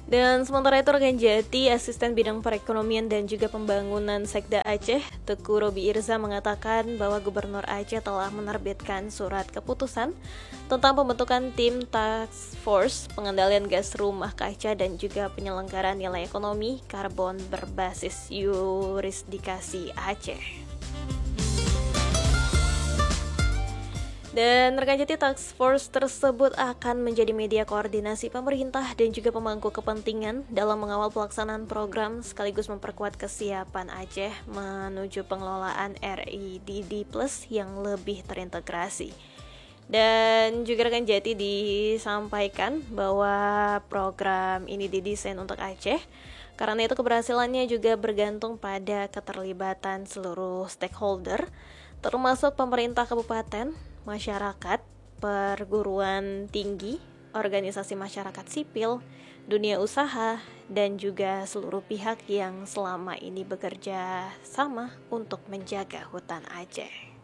Dan sementara itu rekan Jati, Asisten Bidang Perekonomian dan juga Pembangunan Sekda Aceh, Teguh Robi Irza mengatakan bahwa Gubernur Aceh telah menerbitkan surat keputusan tentang pembentukan tim Task Force pengendalian gas rumah kaca dan juga penyelenggaraan nilai ekonomi karbon berbasis yurisdikasi Aceh. Dan rekan Jati, Task Force tersebut akan menjadi media koordinasi pemerintah dan juga pemangku kepentingan dalam mengawal pelaksanaan program sekaligus memperkuat kesiapan Aceh menuju pengelolaan RIDD Plus yang lebih terintegrasi. Dan juga rekan Jati disampaikan bahwa program ini didesain untuk Aceh. Karena itu keberhasilannya juga bergantung pada keterlibatan seluruh stakeholder, termasuk pemerintah kabupaten, masyarakat, perguruan tinggi, organisasi masyarakat sipil, dunia usaha, dan juga seluruh pihak yang selama ini bekerja sama untuk menjaga hutan Aceh.